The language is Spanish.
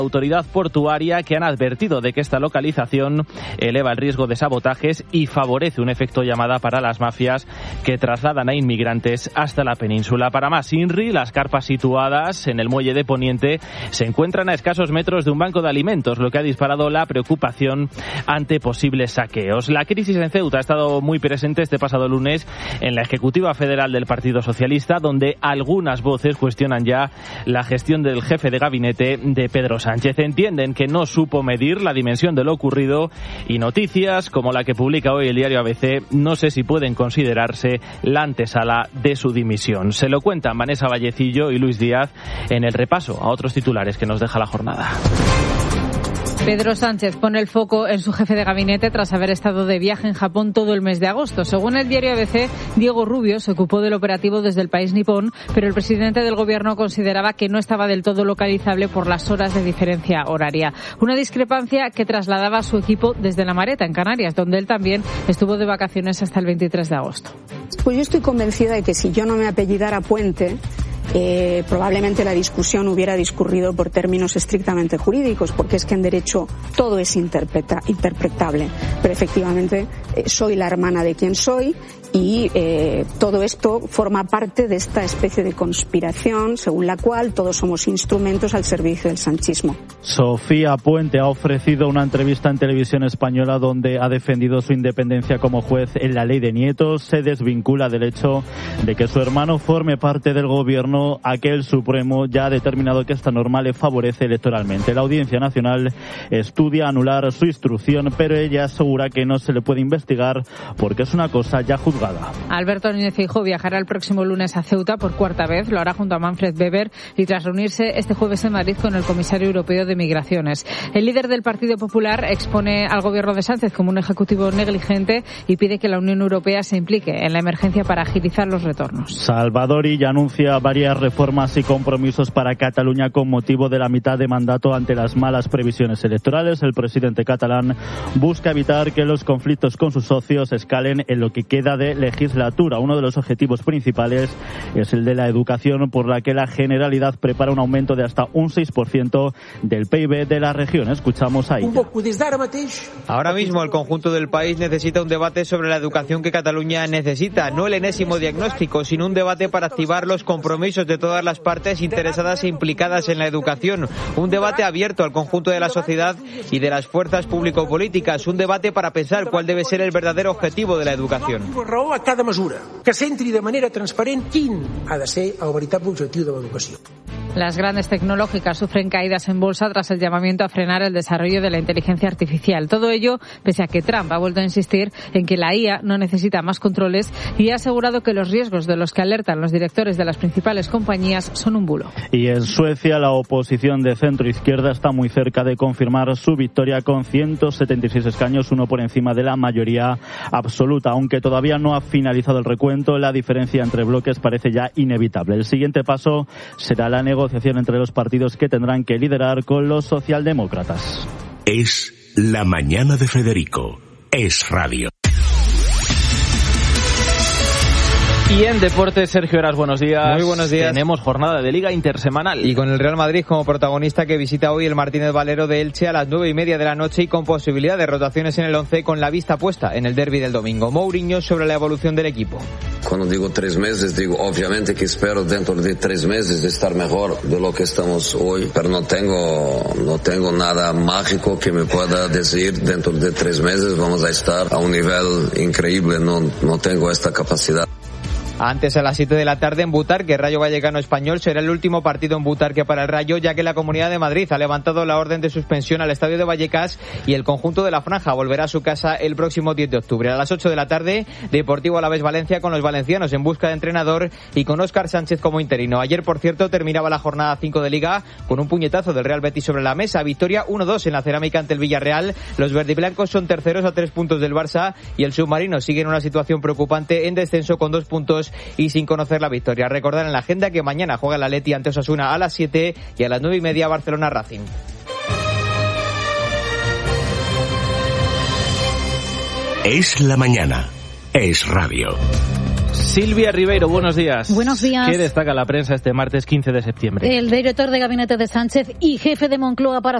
autoridad portuaria, que han advertido de que esta localización eleva el riesgo de sabotajes y favorece un efecto llamada para las mafias que trasladan a inmigrantes hasta la península. Para más, INRI, las carpas situadas en el muelle de Poniente se encuentran a escasos metros de un banco de alimentos, lo que ha disparado la preocupación ante posibles saqueos. La crisis en Ceuta ha estado muy presente este pasado lunes en la Ejecutiva Federal del Partido Socialista, donde algunas voces cuestionan ya la gestión del jefe de gabinete de Pedro Sánchez. Entienden que no supo medir la dimensión de lo ocurrido y noticias como la que publica hoy el diario ABC no sé si pueden considerarse la antesala de su dimisión. Se lo cuentan Vanessa Vallecillo y Luis Díaz en el repaso a otros titulares que nos deja la jornada. Pedro Sánchez pone el foco en su jefe de gabinete tras haber estado de viaje en Japón todo el mes de agosto. Según el diario ABC, Diego Rubio se ocupó del operativo desde el país nipón, pero el presidente del gobierno consideraba que no estaba del todo localizable por las horas de diferencia horaria. Una discrepancia que trasladaba a su equipo desde La Mareta, en Canarias, donde él también estuvo de vacaciones hasta el 23 de agosto. Pues yo estoy convencida de que si yo no me apellidara Puente, probablemente la discusión hubiera discurrido por términos estrictamente jurídicos, porque es que en derecho todo es interpretable. Pero efectivamente soy la hermana de quien soy y todo esto forma parte de esta especie de conspiración según la cual todos somos instrumentos al servicio del sanchismo. Sofía Puente ha ofrecido una entrevista en Televisión Española donde ha defendido su independencia como juez en la ley de nietos. Se desvincula del hecho de que su hermano forme parte del gobierno. Aquel Supremo ya ha determinado que esta norma le favorece electoralmente. La Audiencia Nacional estudia anular su instrucción, pero ella asegura que no se le puede investigar porque es una cosa ya juzgada. Alberto Núñez Feijóo viajará el próximo lunes a Ceuta por cuarta vez. Lo hará junto a Manfred Weber y tras reunirse este jueves en Madrid con el comisario europeo de Migraciones. El líder del Partido Popular expone al gobierno de Sánchez como un ejecutivo negligente y pide que la Unión Europea se implique en la emergencia para agilizar los retornos. Salvador Illa anuncia varias reformas y compromisos para Cataluña con motivo de la mitad de mandato ante las malas previsiones electorales. El presidente catalán busca evitar que los conflictos con sus socios escalen en lo que queda de legislatura. Uno de los objetivos principales es el de la educación, por la que la Generalidad prepara un aumento de hasta un 6% del PIB de la región. Escuchamos ahí. Ahora mismo el conjunto del país necesita un debate sobre la educación que Cataluña necesita, no el enésimo diagnóstico, sino un debate para activar los compromisos de todas las partes interesadas e implicadas en la educación. Un debate abierto al conjunto de la sociedad y de las fuerzas público-políticas. Un debate para pensar cuál debe ser el verdadero objetivo de la educación. Raó a cada mesura, que centri de manera transparent quin ha de ser el veritable objectiu de l'educació. Las grandes tecnológicas sufren caídas en bolsa tras el llamamiento a frenar el desarrollo de la inteligencia artificial. Todo ello pese a que Trump ha vuelto a insistir en que la IA no necesita más controles y ha asegurado que los riesgos de los que alertan los directores de las principales compañías son un bulo. Y en Suecia la oposición de centro-izquierda está muy cerca de confirmar su victoria con 176 escaños, uno por encima de la mayoría absoluta. Aunque todavía no ha finalizado el recuento, la diferencia entre bloques parece ya inevitable. El siguiente paso será la negociación entre los partidos que tendrán que liderar con los socialdemócratas. Es la mañana de Federico. Es radio. Y en deportes, Sergio Heras, buenos días. Muy buenos días. Tenemos jornada de Liga Intersemanal. Y con el Real Madrid como protagonista, que visita hoy el Martínez Valero de Elche a las 9:30 de la noche y con posibilidad de rotaciones en el 11 con la vista puesta en el derbi del domingo. Mourinho sobre la evolución del equipo. Cuando digo 3 meses, digo obviamente que espero dentro de 3 meses estar mejor de lo que estamos hoy, pero no tengo nada mágico que me pueda decir dentro de 3 meses vamos a estar a un nivel increíble, no tengo esta capacidad. Antes, a las 7 de la tarde en Butarque, Rayo Vallecano Español. Será el último partido en Butarque para el Rayo, ya que la Comunidad de Madrid ha levantado la orden de suspensión al estadio de Vallecas y el conjunto de la Franja volverá a su casa el próximo 10 de octubre. A las 8 de la tarde, Deportivo Alavés Valencia con los valencianos en busca de entrenador y con Óscar Sánchez como interino. Ayer, por cierto, terminaba la jornada 5 de Liga con un puñetazo del Real Betis sobre la mesa. Victoria 1-2 en la Cerámica ante el Villarreal. Los verdiblancos son terceros a 3 puntos del Barça y el submarino sigue en una situación preocupante en descenso con 2 puntos y sin conocer la victoria. Recordar en la agenda que mañana juega el Atleti ante Osasuna a las 7 y a las 9:30 Barcelona Racing. Es la mañana. Es radio. Silvia Ribeiro, buenos días. Buenos días. ¿Qué destaca la prensa este martes 15 de septiembre? El director de gabinete de Sánchez y jefe de Moncloa para